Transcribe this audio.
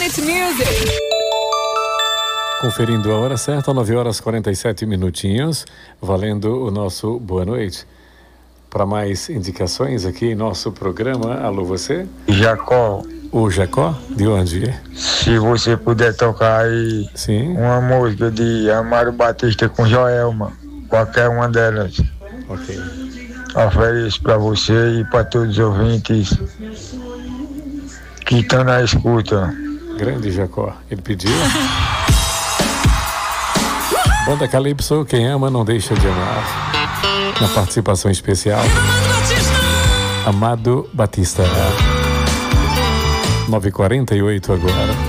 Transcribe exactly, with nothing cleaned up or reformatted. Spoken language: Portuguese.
Hit Music. Conferindo a hora certa, nove horas e quarenta e sete minutinhos, valendo o nosso boa noite. Para mais indicações aqui em nosso programa, alô você? Jacó. O Jacó? De onde? Se você puder tocar aí Sim. Uma música de Amaro Batista com Joelma, qualquer uma delas. Ok. Ofereço para você e para todos os ouvintes que estão na escuta. Grande Jacó, ele pediu. Banda Calypso, quem ama não deixa de amar. Na participação especial, Amado Batista. nove e quarenta e oito agora.